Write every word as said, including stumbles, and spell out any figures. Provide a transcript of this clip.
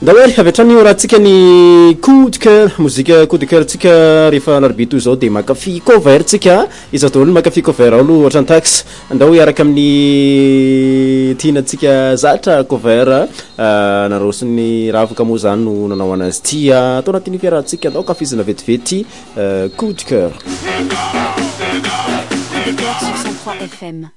D'ailleurs avy hatrany rahantsika ny coup de cœur mozika coup de cœur tsika rehefa larobito zao de makafy cover tsika izy daholo makafy cover alo ohatra ny tax andao iaraka amin'ny tianatsika zatra cover narosiny ravaka moa zany no nanao anazy ty atao anatin'ny fiarahantsika andao kafizina vetivety coup de cœur cent trois F M.